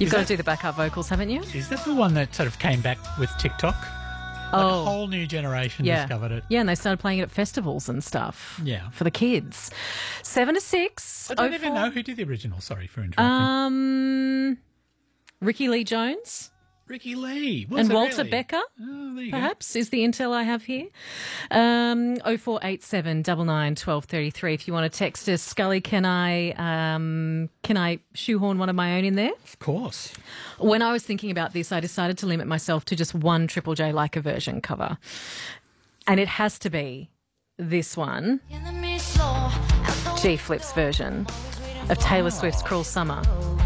You've got to do the backup vocals, haven't you? Is that the one that sort of came back with TikTok? Like a whole new generation discovered it. Yeah, and they started playing it at festivals and stuff. Yeah. For the kids. 7 to 6. I don't even know who did the original. Sorry for interrupting. Ricky Lee Jones. Ricky Lee. Was And it Walter really? Becker, Oh, there you perhaps, is the intel I have here. 0487 99 12 33. If you want to text us, Scully, can I shoehorn one of my own in there? Of course. When I was thinking about this, I decided to limit myself to just one Triple J Like a Version cover. And it has to be this one, G Flip's version of Taylor Swift's Cruel Summer.